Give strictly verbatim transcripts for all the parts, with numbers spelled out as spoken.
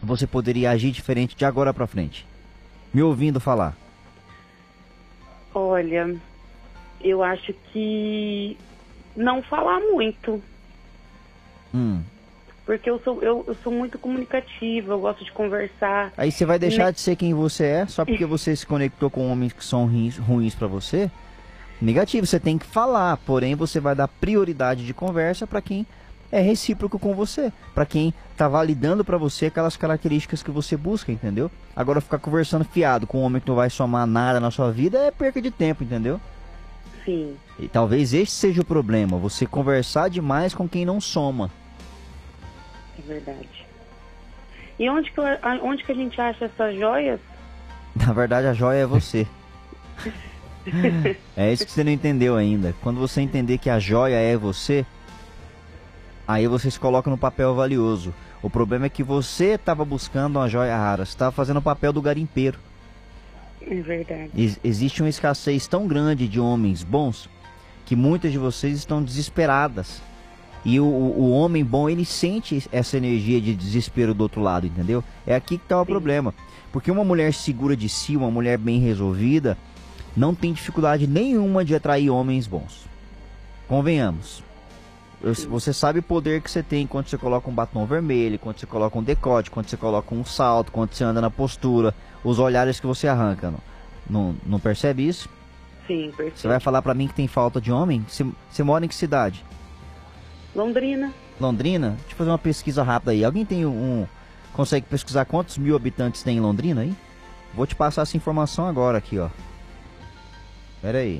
você poderia agir diferente de agora pra frente? Me ouvindo falar. Olha, eu acho que não falar muito. Hum. Porque eu sou, eu, eu sou muito comunicativa, eu gosto de conversar. Aí você vai deixar de ser quem você é só porque você se conectou com homens que são ruins, ruins pra você? Negativo, você tem que falar, porém você vai dar prioridade de conversa pra quem é recíproco com você, pra quem tá validando pra você aquelas características que você busca, entendeu? Agora ficar conversando fiado com um homem que não vai somar nada na sua vida é perca de tempo, entendeu? Sim. E talvez esse seja o problema, você conversar demais com quem não soma. É verdade. E onde que, eu, onde que a gente acha essas joias? Na verdade, a joia é você. É isso que você não entendeu ainda. Quando você entender que a joia é você, aí você se coloca no papel valioso. O problema é que você estava buscando uma joia rara, você estava fazendo o papel do garimpeiro. É verdade. Ex- existe uma escassez tão grande de homens bons que muitas de vocês estão desesperadas. E o, o homem bom, ele sente essa energia de desespero do outro lado, entendeu? É aqui que está o Sim. problema. Porque uma mulher segura de si, uma mulher bem resolvida, não tem dificuldade nenhuma de atrair homens bons. Convenhamos. Eu- Você sabe o poder que você tem quando você coloca um batom vermelho, quando você coloca um decote, quando você coloca um salto, quando você anda na postura, os olhares que você arranca. Não, não, não percebe isso? Sim, perfeito. Você vai falar pra mim que tem falta de homem? Você, você mora em que cidade? Londrina. Londrina? Deixa eu fazer uma pesquisa rápida aí. Alguém tem um... consegue pesquisar quantos mil habitantes tem em Londrina aí? Vou te passar essa informação agora aqui, ó. Pera aí.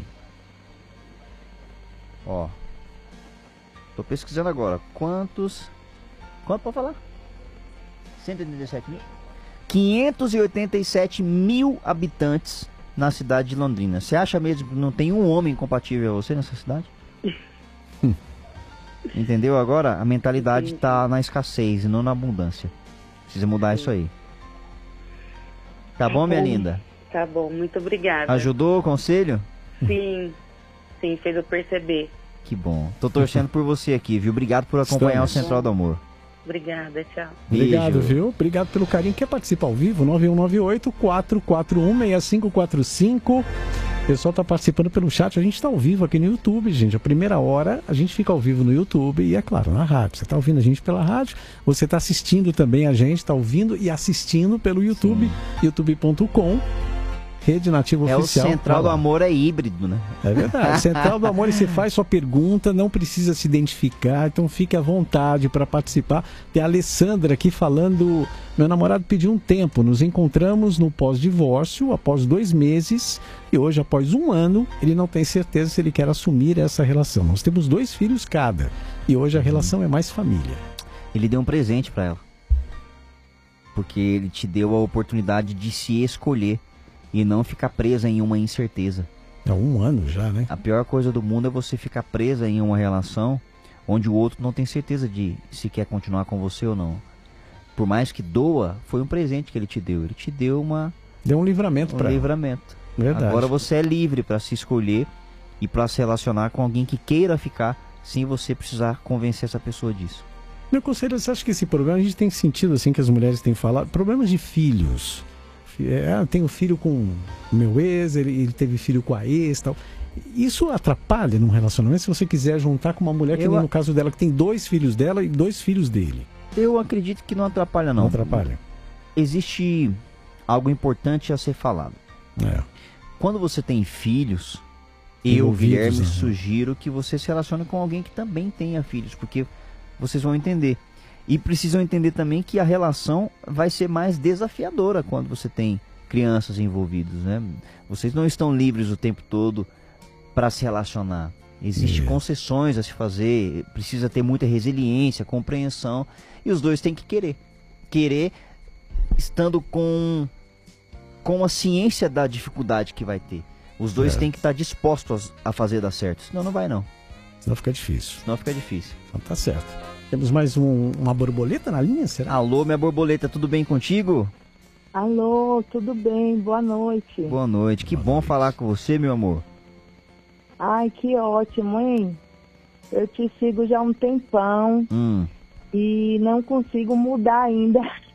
Ó. Tô pesquisando agora. Quantos... Quanto pode falar? cento e oitenta e sete mil? quinhentos e oitenta e sete mil habitantes na cidade de Londrina. Você acha mesmo que não tem um homem compatível a você nessa cidade? Entendeu agora? A mentalidade Entendi. tá na escassez e não na abundância. Precisa mudar Sim. isso aí. Tá bom, minha linda? Tá bom, muito obrigada. Ajudou o conselho? Sim, sim, fez eu perceber. Que bom. Tô torcendo por você aqui, viu? Obrigado por acompanhar Estamos. o Central do Amor. Obrigada, tchau. Obrigado, Beijo. viu? Obrigado pelo carinho. Quer participar ao vivo? nove um nove oito, quatro quatro um, seis cinco quatro cinco. O pessoal tá participando pelo chat. A gente tá ao vivo aqui no YouTube, gente. A primeira hora a gente fica ao vivo no YouTube e, é claro, na rádio. Você tá ouvindo a gente pela rádio, você tá assistindo também a gente, tá ouvindo e assistindo pelo YouTube, youtube ponto com. Rede Nativa É Oficial. o Central do Vai lá. Amor é híbrido, né? É verdade. Central do Amor, e você faz sua pergunta, não precisa se identificar, então fique à vontade para participar. Tem a Alessandra aqui falando: meu namorado pediu um tempo, nos encontramos no pós-divórcio, após dois meses, e hoje, após um ano, ele não tem certeza se ele quer assumir essa relação. Nós temos dois filhos cada, e hoje a relação é mais família. Ele deu um presente pra ela. Porque ele te deu a oportunidade de se escolher e não ficar presa em uma incerteza. É um ano já, né? A pior coisa do mundo é você ficar presa em uma relação onde o outro não tem certeza de se quer continuar com você ou não. Por mais que doa, foi um presente que ele te deu. Ele te deu uma, Deu um livramento um para ela. livramento. Verdade. Agora você é livre para se escolher e para se relacionar com alguém que queira ficar sem você precisar convencer essa pessoa disso. Meu conselho, você acha que esse problema, a gente tem sentido assim que as mulheres têm falado, problemas de filhos. É, eu tenho filho com o meu ex, ele, ele teve filho com a ex e tal. Isso atrapalha num relacionamento se você quiser juntar com uma mulher que Eu nem a- no caso dela, que tem dois filhos dela e dois filhos dele. Eu acredito que não atrapalha não. Não atrapalha? Existe algo importante a ser falado. É. Quando você tem filhos, eu, Envolvidos, Guilherme, né? sugiro que você se relacione com alguém que também tenha filhos, porque vocês vão entender. E precisam entender também que a relação vai ser mais desafiadora quando você tem crianças envolvidas, né? Vocês não estão livres o tempo todo para se relacionar. Existem É. concessões a se fazer, precisa ter muita resiliência, compreensão, e os dois têm que querer. Querer estando com, com a ciência da dificuldade que vai ter. Os dois É. têm que estar dispostos a fazer dar certo, senão não vai não, Senão fica difícil. senão fica difícil. Então tá certo. Temos mais um- uma borboleta na linha, será? Alô, minha borboleta, tudo bem contigo? Alô, tudo bem? Boa noite. Boa noite, que Boa bom noite. falar com você, meu amor. Ai, que ótimo, hein? Eu te sigo já há um tempão Hum, e não consigo mudar ainda.